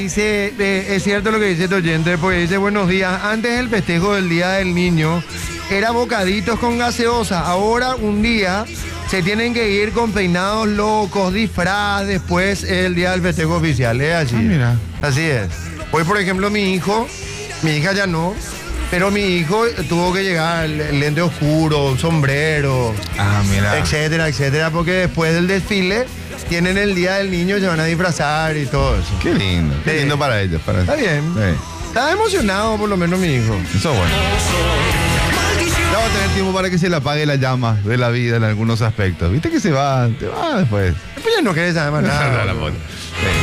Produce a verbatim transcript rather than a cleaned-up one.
Dice, eh, es cierto lo que dice tu oyente, porque dice, buenos días, antes el festejo del Día del Niño era bocaditos con gaseosa, ahora un día se tienen que ir con peinados locos, disfraz, después es el día del festejo oficial, es así. Ah, mira. Así es. Hoy, por ejemplo, mi hijo, mi hija ya no, pero mi hijo tuvo que llegar el lente oscuro, sombrero, Ah, mira. etcétera, etcétera, porque después del desfile tienen el Día del Niño, se van a disfrazar y todo eso. Qué lindo. Qué Sí. lindo para ellos. Para... Está bien. Sí. Está emocionado por lo menos mi hijo. Eso es bueno. Ya va a tener tiempo para que se le apague la llama de la vida en algunos aspectos. Viste que se va, te va después. Después ya no querés saber más nada. La foto. Sí.